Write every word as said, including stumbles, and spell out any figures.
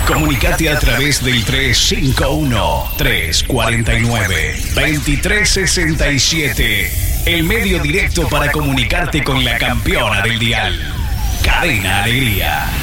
Comunicate a través del tres cinco uno, tres cuatro nueve, dos tres seis siete. El medio directo para comunicarte con la campeona del dial. Cadena Alegría.